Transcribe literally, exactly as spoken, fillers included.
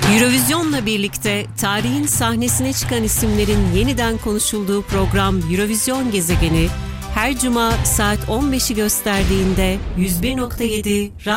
Eurovision'la birlikte tarihin sahnesine çıkan isimlerin yeniden konuşulduğu program Eurovision Gezegeni her cuma saat on beşi gösterdiğinde yüz bir nokta yedi